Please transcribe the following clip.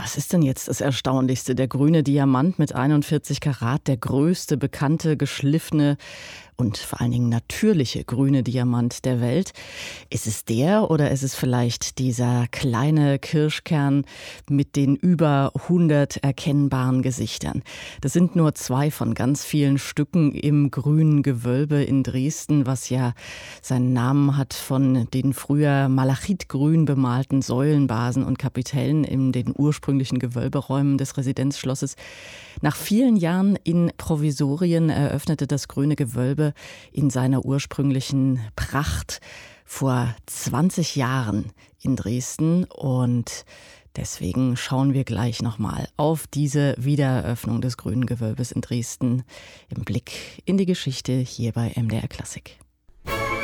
Was ist denn jetzt das Erstaunlichste? Der grüne Diamant mit 41 Karat, der größte, bekannte, geschliffene und vor allen Dingen natürliche grüne Diamant der Welt. Ist es der oder ist es vielleicht dieser kleine Kirschkern mit den über 100 erkennbaren Gesichtern? Das sind nur 2 von ganz vielen Stücken im grünen Gewölbe in Dresden, was ja seinen Namen hat von den früher malachitgrün bemalten Säulenbasen und Kapitellen in den ursprünglichen Gewölberäumen des Residenzschlosses. Nach vielen Jahren in Provisorien eröffnete das grüne Gewölbe in seiner ursprünglichen Pracht vor 20 Jahren in Dresden und deswegen schauen wir gleich nochmal auf diese Wiedereröffnung des grünen Gewölbes in Dresden im Blick in die Geschichte hier bei MDR Klassik.